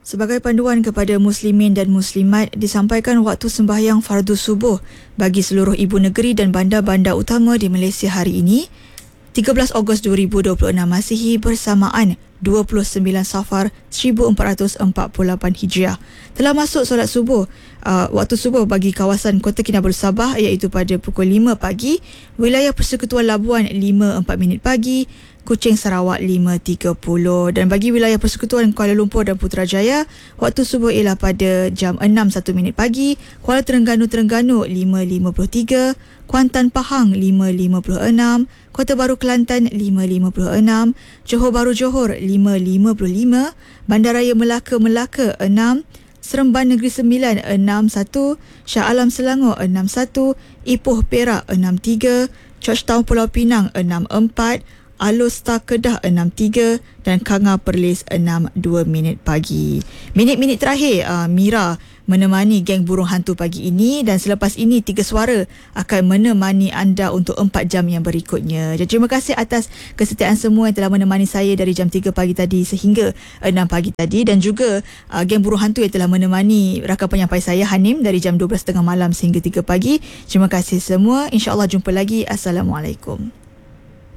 Sebagai panduan kepada muslimin dan muslimat, disampaikan waktu sembahyang fardu subuh bagi seluruh ibu negeri dan bandar-bandar utama di Malaysia hari ini, 13 Ogos 2026 Masihi bersamaan 29 Safar 1448 Hijriah. Telah masuk solat subuh, waktu subuh bagi kawasan Kota Kinabalu Sabah iaitu pada pukul 5 pagi, wilayah Persekutuan Labuan 5.4 pagi, Kuching Sarawak 5.30 dan bagi wilayah Persekutuan Kuala Lumpur dan Putrajaya, waktu subuh ialah pada jam 6.1 pagi, Kuala Terengganu 5.53, Kuantan Pahang 5.56, Kota Baru Kelantan 5.56, Johor Bahru Johor 5.55, Bandaraya Melaka 6, Seremban Negeri Sembilan 61, Shah Alam Selangor 61, Ipoh Perak 63, Georgetown Pulau Pinang 64, Alor Star Kedah 63 dan Kanga Perlis 6.2 pagi. Minit-minit terakhir Mira menemani geng burung hantu pagi ini, dan selepas ini 3 suara akan menemani anda untuk 4 jam yang berikutnya. Jadi terima kasih atas kesetiaan semua yang telah menemani saya dari jam 3 pagi tadi sehingga 6 pagi tadi, dan juga geng burung hantu yang telah menemani rakan penyampai saya Hanim dari jam 12.30 malam sehingga 3 pagi. Terima kasih semua. InsyaAllah jumpa lagi. Assalamualaikum.